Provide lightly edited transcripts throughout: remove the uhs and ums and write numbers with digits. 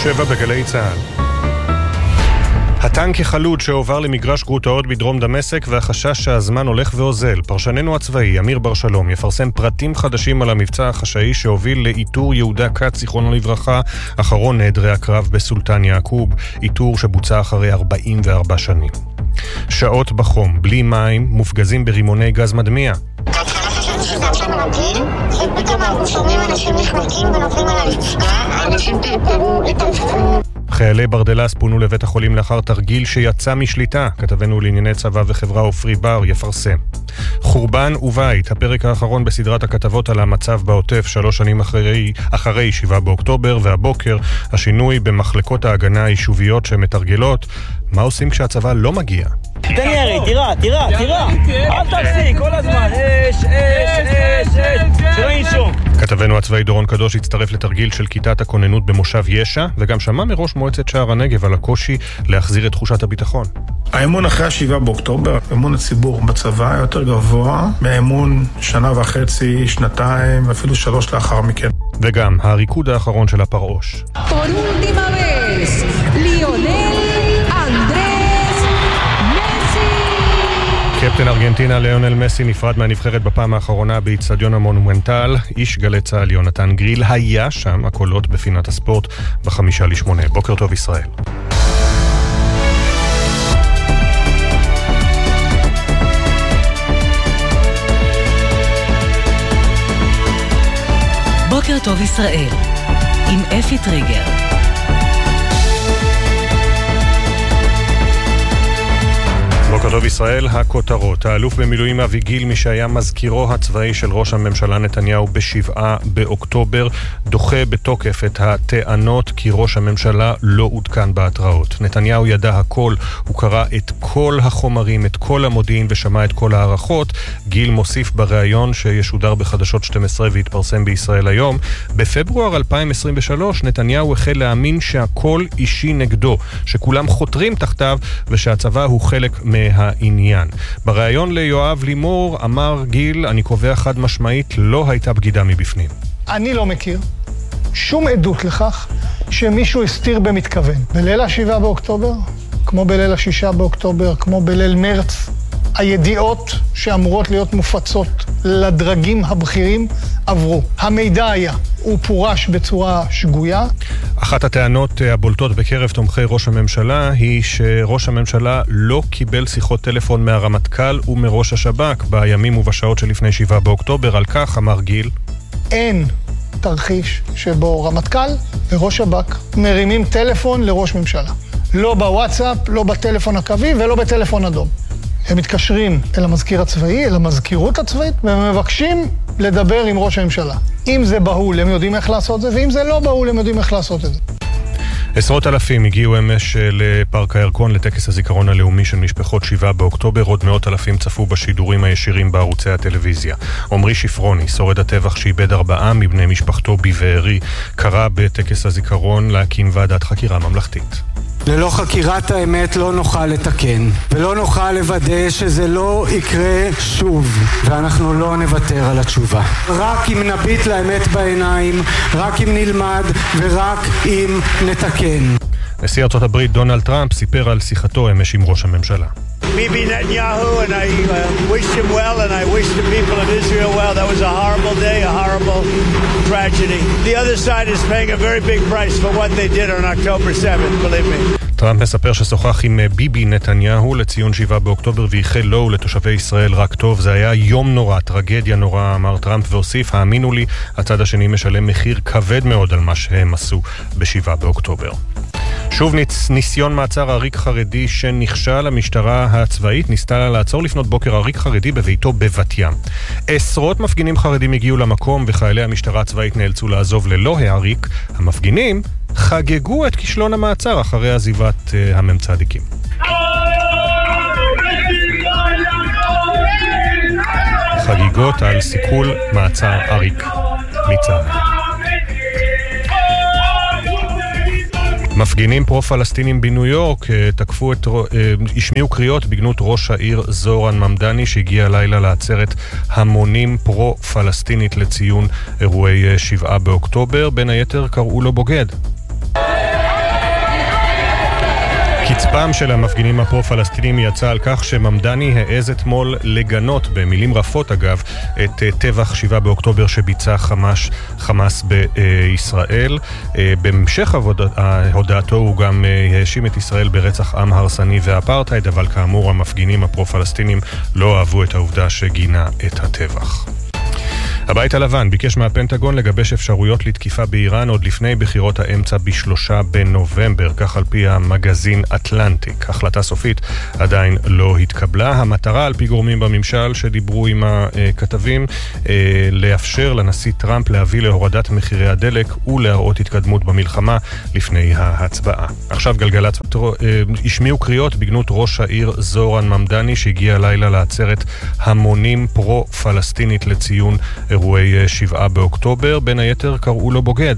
7 בגלי צה"ל. הטנק החלוד שהועבר למגרש גרוטאות בדרום דמשק והחשש שהזמן הולך ואוזל. פרשננו הצבאי אמיר בר שלום יפרסם פרטים חדשים על המבצע החשאי שהוביל לאיתור יהודה כץ זיכרונו לברכה, אחרון נעדרי הקרב בסולטן יעקוב, איתור שבוצע אחרי 44 שנים. שעות בחום, בלי מים, מופגזים ברימוני גז מדמיע. בהתחלה חשבנו שזה עכשיו רגיל, ופתאום אנחנו שומעים אנשים נחנקים ונופלים על הרצפה, אנשים טרטרו, התעלפו. חיילי ברדלס פונו לבית החולים לאחר תרגיל שיצא משליטה. כתבנו לענייני צבא וחברה אופרי בר יפרסם. חורבן ובית, הפרק האחרון בסדרת הכתבות על המצב בעוטף 3 שנים אחרי 7 באוקטובר, והבוקר השינוי במחלקות ההגנה היישוביות שמתרגלות. מה עושים כשהצבא לא מגיע? תן ירי, תירה, אל תפסיק, כל הזמן, אש, שלא ינשום. כתבנו הצבאי דורון קדוש הצטרף לתרגיל של כיתת הכוננות במושב ישע, וגם שמע מראש מועצת שער הנגב על הקושי להחזיר את תחושת הביטחון. האמון אחרי 7 באוקטובר, אמון הציבור בצבא יותר גבוה מהאמון 1.5 שנה, 2 אפילו 3 לאחר מכן. וגם הריקוד האחרון של הפרעוש. Por última vez, ליונל אנדרס מסי. קפטן ארגנטינה ליונל מסי נפרד מהנבחרת בפעם האחרונה באצטדיון המונומנטל. איש גלי צה"ל יונתן גריל היה שם, הקולות בפינת הספורט ב5:50. בוקר טוב ישראל. בוקר טוב ישראל, עם אפי טריגר. בוקר טוב ישראל, הכותרות. האלוף במילואים אבי גיל, מי שהיה מזכירו הצבאי של ראש הממשלה נתניהו ב7 באוקטובר, דוחה בתוקף את הטענות כי ראש הממשלה לא עודכן בהתראות. נתניהו ידע הכל, הוא קרא את כל החומרים, את כל המודיעין ושמע את כל הערכות. גיל מוסיף בריאיון שישודר בחדשות 12 והתפרסם בישראל היום. בפברואר 2023 נתניהו החל להאמין שהכל אישי נגדו, שכולם חותרים תחתיו ושהצבא הוא חלק מהעניין. בריאיון ליואב לימור אמר גיל, אני קובע חד משמעית, לא הייתה בגידה מבפנים. אני לא מכיר שום עדות לכך שמישהו הסתיר במתכוון. בליל 7 באוקטובר, כמו בליל 6 באוקטובר, כמו בליל מרץ, הידיעות שאמורות להיות מופצות לדרגים הבכירים עברו. המידע היה, הוא פורש בצורה שגויה. אחת הטענות הבולטות בקרב תומכי ראש הממשלה היא שראש הממשלה לא קיבל שיחות טלפון מהרמטכ"ל ומראש השב"כ בימים ובשעות שלפני 7 באוקטובר. על כך אמר גיל, אין תרחיש שבו רמטכ"ל וראש שב"כ מרימים טלפון לראש ממשלה. לא בוואטסאפ, לא בטלפון הקווי ולא בטלפון אדום. הם מתקשרים אל המזכיר הצבאי, אל המזכירות הצבאית, ומבקשים לדבר עם ראש הממשלה. אם זה בהול, הם יודעים איך לעשות את זה, ואם זה לא בהול, הם יודעים איך לעשות את זה. עשרות אלפים הגיעו אמש לפארק הירקון לטקס הזיכרון הלאומי של משפחות 7 באוקטובר. עוד 100,000 צפו בשידורים הישירים בערוצי הטלוויזיה. עמרי שפרוני, שורד הטבח שאיבד 4 מבני משפחתו בבארי, קרא בטקס הזיכרון להקים ועדת חקירה ממלכתית. ללא חקירת האמת לא נוכל לתקן, ולא נוכל לוודא שזה לא יקרה שוב, ואנחנו לא נוותר על התשובה. רק אם נביט לאמת בעיניים, רק אם נלמד, ורק אם נתקן. נשיא ארצות הברית דונלד טראמפ סיפר על שיחתו אמש עם ראש הממשלה. Bibi Netanyahu, and I wished him well, and I wished the people of Israel well. That was a horrible day, a horrible tragedy. The other side is paying a very big price for what they did on October 7th, believe me. טראמפ מספר ששוחח עם ביבי נתניהו לציון 7 באוקטובר ואיחל לו ולתושבי ישראל רק טוב. זה היה יום נורא, טרגדיה נורא, אמר טראמפ והוסיף, האמינו לי, הצד השני משלם מחיר כבד מאוד על מה שהם עשו ב7 באוקטובר. שוב ניסיון מעצר עריק חרדי שנכשל. המשטרה הצבאית ניסתה לעצור לפנות בוקר עריק חרדי בביתו בבת ים. עשרות מפגינים חרדים הגיעו למקום וחיילי המשטרה הצבאית נאלצו לעזוב ללא העריק. המפגינים חגגו את כישלון המעצר אחרי עזיבת הממצדיקים. חגיגות על סיכול מעצר עריק מצה"ל. מפגינים פרו-פלסטינים בניו יורק השמיעו קריאות בגנות ראש העיר זורן ממדני שהגיע הלילה לעצרת המונים פרו-פלסטינית לציון אירועי 7 באוקטובר. בין היתר קראו לו בוגד. קצפם של המפגינים הפרו-פלסטינים יצא על כך שממדני העז אתמול לגנות, במילים רפות אגב, את טבח 7 באוקטובר שביצע חמאס בישראל. בהמשך הודעתו הוא גם האשים את ישראל ברצח עם הרסני ואפרטהייד, אבל כאמור המפגינים הפרו-פלסטינים לא אהבו את העובדה שגינה את הטבח. הבית הלבן ביקש מהפנטגון לגבש אפשרויות לתקיפה באיראן עוד לפני בחירות האמצע ב3 בנובמבר, כך על פי המגזין אטלנטיק. החלטה סופית עדיין לא התקבלה. המטרה על פי גורמים בממשל שדיברו עם הכתבים לאפשר לנשיא טראמפ להביא להורדת מחירי הדלק ולהראות התקדמות במלחמה לפני ההצבעה. עכשיו גלגלצ השמיעו קריאות בגנות ראש העיר זורן ממדני שהגיע לילה לעצרת המונים פרו-פלסטינית לציון אירועי 7 באוקטובר, בין היתר קראו לו בוגד.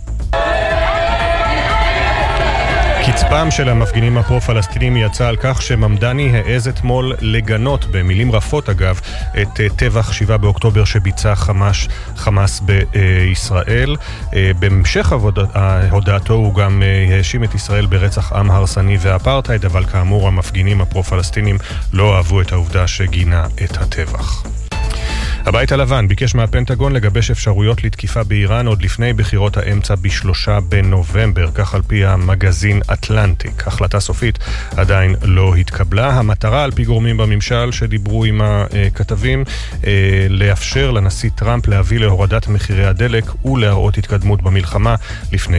קצפם של המפגינים הפרו-פלסטינים יצא על כך שממדני העז אתמול לגנות, במילים רפות אגב, את טבח 7 באוקטובר שביצע חמאס בישראל. בהמשך הודעתו הוא גם האשים את ישראל ברצח עם הרסני ואפרטהייד, אבל כאמור המפגינים הפרו-פלסטינים לא אהבו את העובדה שגינה את הטבח. הבית הלבן ביקש מהפנטגון לגבש אפשרויות לתקיפה באיראן עוד לפני בחירות האמצע ב3 בנובמבר, כך על פי המגזין אטלנטיק. החלטה סופית עדיין לא התקבלה. המטרה על פי גורמים בממשל שדיברו עם הכתבים לאפשר לנשיא טראמפ להביא להורדת מחירי הדלק ולהראות התקדמות במלחמה לפני